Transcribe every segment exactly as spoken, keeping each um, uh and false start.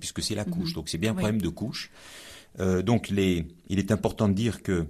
puisque c'est la couche. Mmh. Donc c'est bien un Oui. problème de couche. Euh, donc les, il est important de dire que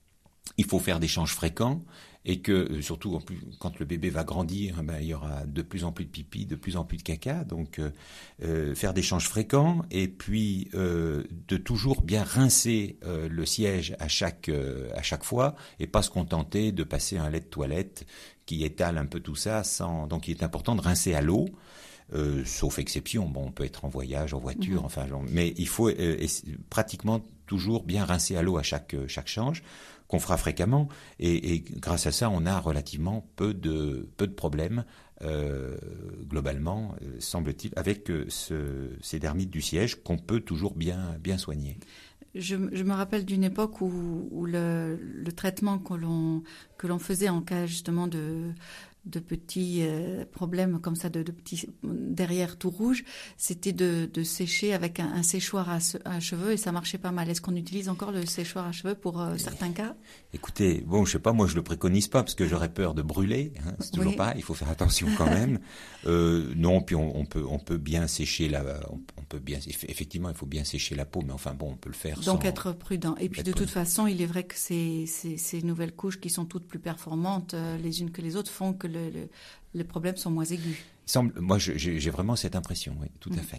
il faut faire des changes fréquents et que surtout en plus, quand le bébé va grandir, ben, il y aura de plus en plus de pipi, de plus en plus de caca. Donc euh, euh, faire des changes fréquents et puis euh, de toujours bien rincer euh, le siège à chaque euh, à chaque fois et pas se contenter de passer un lait de toilette qui étale un peu tout ça. Sans... Donc il est important de rincer à l'eau. Euh, sauf exception, bon, on peut être en voyage, en voiture, mmh. enfin, genre, mais il faut euh, pratiquement toujours bien rincer à l'eau à chaque chaque change, qu'on fera fréquemment, et, et grâce à ça, on a relativement peu de peu de problèmes euh, globalement, euh, semble-t-il, avec euh, ce, ces dermites du siège qu'on peut toujours bien bien soigner. Je, je me rappelle d'une époque où, où le, le traitement que l'on que l'on faisait en cas justement de de petits euh, problèmes comme ça, de, de petits derrière tout rouge, c'était de, de sécher avec un, un séchoir à, à cheveux et ça marchait pas mal. Est-ce qu'on utilise encore le séchoir à cheveux pour euh, certains cas ? Écoutez, bon, je sais pas, moi je le préconise pas parce que j'aurais peur de brûler. Hein, c'est toujours oui. pareil, il faut faire attention quand même. euh, non, puis on, on peut on peut bien sécher la, on, on peut bien effectivement il faut bien sécher la peau, mais enfin bon, on peut le faire. Donc sans être prudent. Et puis de toute façon, il est vrai que ces, ces, ces nouvelles couches qui sont toutes plus performantes euh, les unes que les autres font que le, le, les problèmes sont moins aigus. Semble, moi, je, j'ai, j'ai vraiment cette impression, oui, tout mmh. à fait.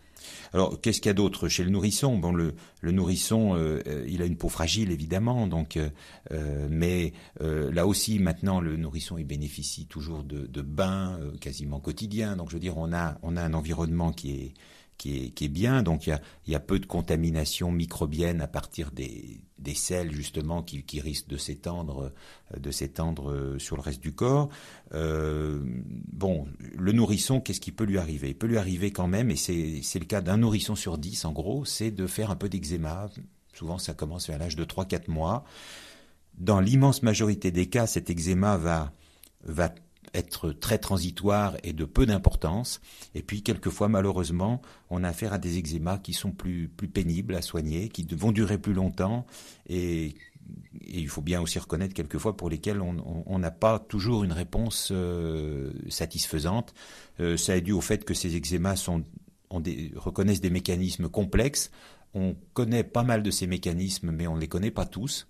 Alors, qu'est-ce qu'il y a d'autre chez le nourrisson ? Bon, le, le nourrisson, euh, il a une peau fragile, évidemment, donc, euh, mais euh, là aussi, maintenant, le nourrisson, il bénéficie toujours de, de bains euh, quasiment quotidiens. Donc, je veux dire, on a, on a un environnement qui est, qui est, qui est bien. Donc, il y a, il y a peu de contamination microbienne à partir des, des selles, justement, qui, qui risquent de s'étendre, de s'étendre sur le reste du corps. Euh, bon, le nourrisson, qu'est-ce qui peut lui arriver ? Il peut lui arriver quand même, et c'est, c'est le cas d'un nourrisson sur dix, en gros, c'est de faire un peu d'eczéma. Souvent, ça commence vers l'âge de trois à quatre mois. Dans l'immense majorité des cas, cet eczéma va, va être très transitoire et de peu d'importance. Et puis, quelquefois, malheureusement, on a affaire à des eczémas qui sont plus, plus pénibles à soigner, qui vont durer plus longtemps et, et il faut bien aussi reconnaître quelquefois pour lesquels on n'a pas toujours une réponse euh, satisfaisante. Euh, ça est dû au fait que ces eczémas sont, ont des, reconnaissent des mécanismes complexes. On connaît pas mal de ces mécanismes, mais on ne les connaît pas tous.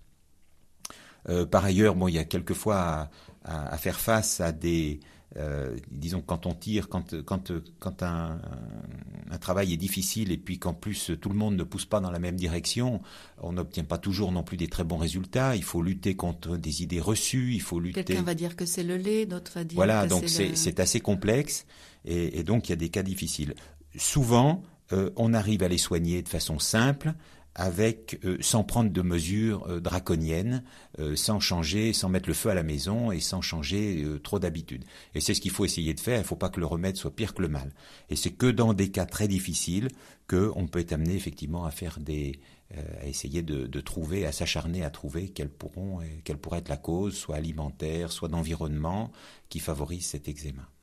Euh, par ailleurs, bon, il y a quelquefois à, à, à faire face à des, euh, disons, quand on tire, quand, quand, quand un, un travail est difficile et puis qu'en plus tout le monde ne pousse pas dans la même direction, on n'obtient pas toujours non plus des très bons résultats. Il faut lutter contre des idées reçues, il faut lutter. Quelqu'un va dire que c'est le lait, d'autres va dire voilà, que donc c'est c'est, le... c'est assez complexe et, et donc il y a des cas difficiles. Souvent, euh, on arrive à les soigner de façon simple, avec euh, sans prendre de mesures euh, draconiennes, euh, sans changer, sans mettre le feu à la maison et sans changer euh, trop d'habitudes. Et c'est ce qu'il faut essayer de faire. Il ne faut pas que le remède soit pire que le mal. Et c'est que dans des cas très difficiles qu'on peut être amené effectivement à faire des, euh, à essayer de, de trouver, à s'acharner à trouver quelles pourront, quelle pourrait être la cause, soit alimentaire, soit d'environnement, qui favorise cet eczéma.